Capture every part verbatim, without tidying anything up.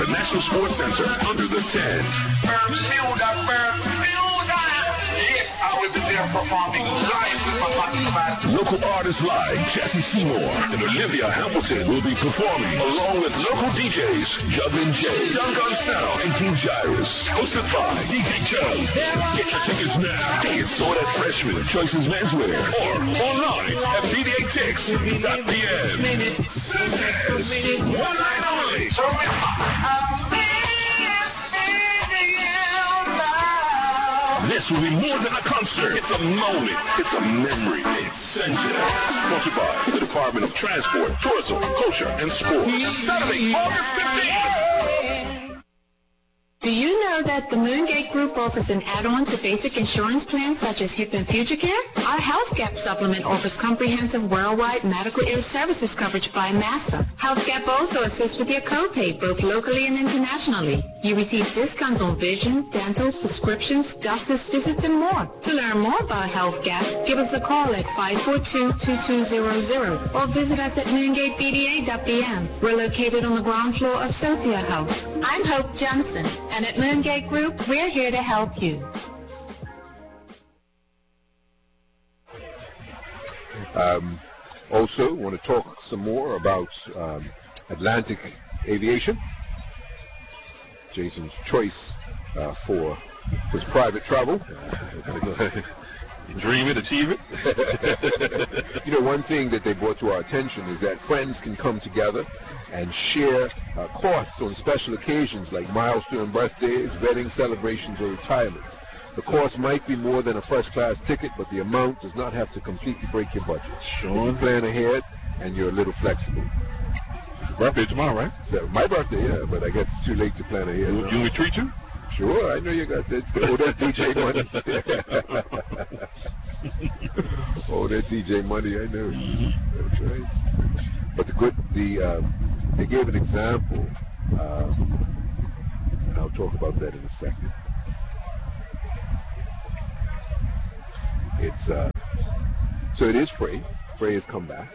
National Sports Center under the tent. Bermuda, Bermuda. Yes, I will be there performing live with my band. Local artists like Jesse Seymour and Olivia Hamilton will be performing along with local D Js Juggling Jay, Duncan Sound, and King Gyrus. Hosted by D J Kelly. Get your tickets now. Tickets sold at Freshman Choices Menswear or online at b d a tix dot p m. Sanchez, one night only. This will be more than a concert. It's a moment. It's a memory. It's Sanchez. Sponsored by the Department of Transport, Tourism, Culture, and Sport. Saturday, August fifteenth. Do you know that the Moongate Group offers an add-on to basic insurance plans such as HIP and Future Care? Our Health Gap supplement offers comprehensive worldwide medical air services coverage by Massa. Health Gap also assists with your copay, both locally and internationally. You receive discounts on vision, dental, prescriptions, doctor's visits, and more. To learn more about Health Gap, give us a call at five four two, two two zero zero or visit us at moongate b d a dot b m. We're located on the ground floor of Sophia House. I'm Hope Johnson, and at Moongate Group, we're here to help you. Um, also, want to talk some more about um, Atlantic Aviation. Jason's choice uh, for his private travel. Dream it, achieve it. You know, one thing that they brought to our attention is that friends can come together and share uh, costs on special occasions like milestone birthdays, wedding celebrations, or retirements. The cost might be more than a first-class ticket, but the amount does not have to completely break your budget. Sure. You plan ahead, and you're a little flexible. Birthday tomorrow, right? So, my birthday, yeah, but I guess it's too late to plan ahead. You, no? you retreat you? Sure, I know you got that. Oh, that D J money. Oh, that D J money, I know. Mm-hmm. That's right. But the good, the um, they gave an example, um, and I'll talk about that in a second. It's uh, so it is Frey. Frey has come back.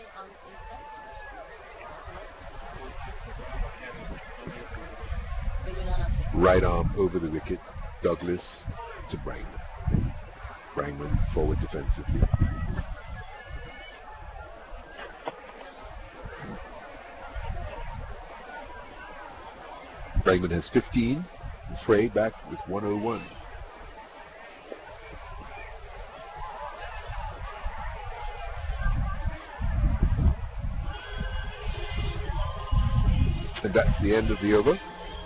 Right arm over the wicket, Douglas to Brangman. Brangman forward defensively. Brangman has fifteen, and Frey back with one oh one. And that's the end of the over.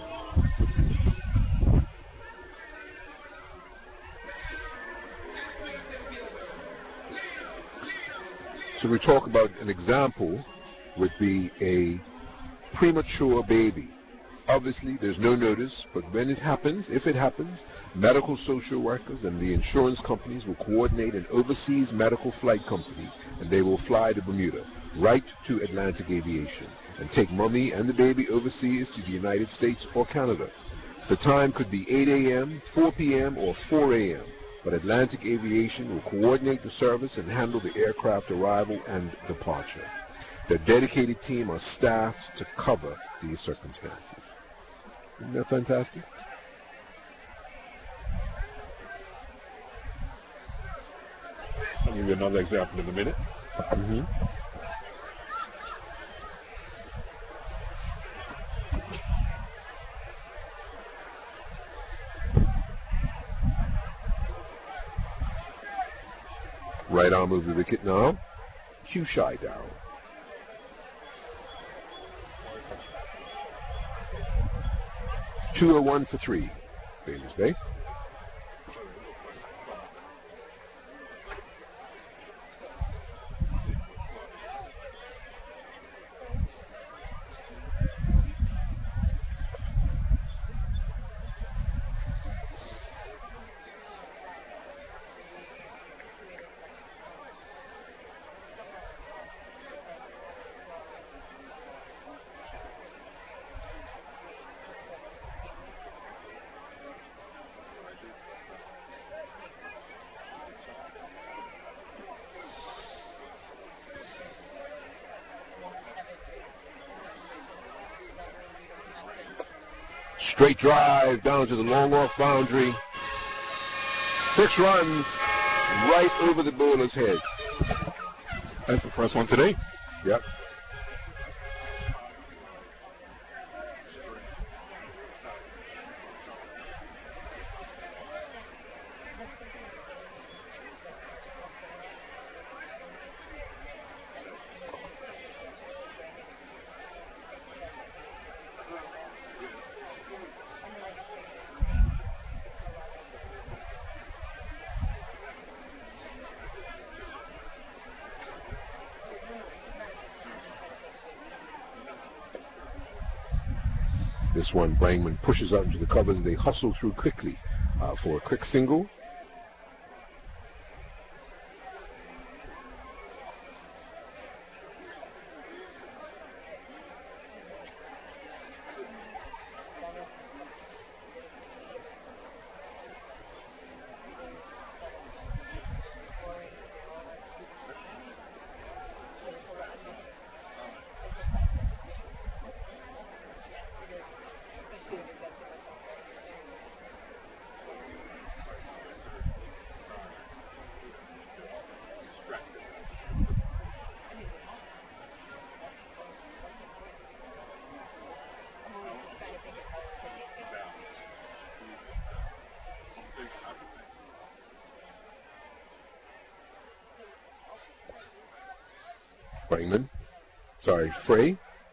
So we talk about an example would be a premature baby. Obviously, there's no notice, but when it happens, if it happens, medical social workers and the insurance companies will coordinate an overseas medical flight company, and they will fly to Bermuda, right to Atlantic Aviation, and take mommy and the baby overseas to the United States or Canada. The time could be eight a m, four p m, or four a m, but Atlantic Aviation will coordinate the service and handle the aircraft arrival and departure. Their dedicated team are staffed to cover these circumstances. Isn't that fantastic? I'll give you another example in a minute. Mm-hmm. Right arm of the wicket now. Q Shy down. two oh one for three. Bailey's Bay. Straight drive down to the long off boundary. Six runs right over the bowler's head. That's the first one today. Yep. This one, Brangman pushes out into the covers. They hustle through quickly uh, for a quick single. Brangman, sorry, Frey.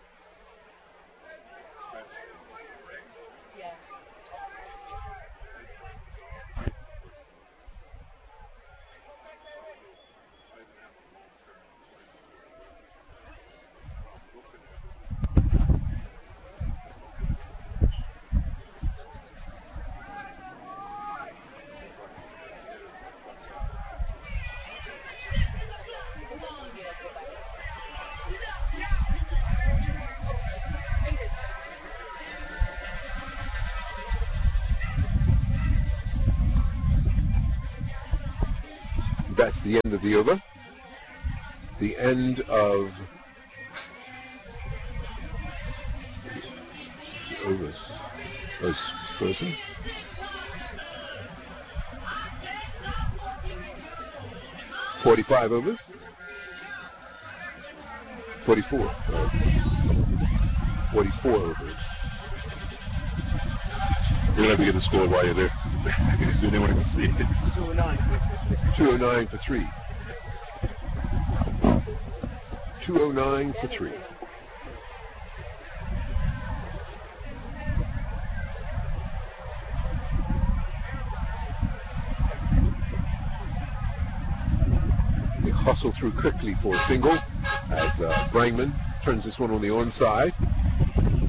That's the end of the over. The end of the overs. Was frozen. Forty-five overs. Forty-four. Uh, Forty-four overs. We're gonna have to get the score while you're there. Because you didn't want to see it. two oh nine. two oh nine for three. two oh nine for three. They hustle through quickly for a single as uh, Brangman turns this one on the onside.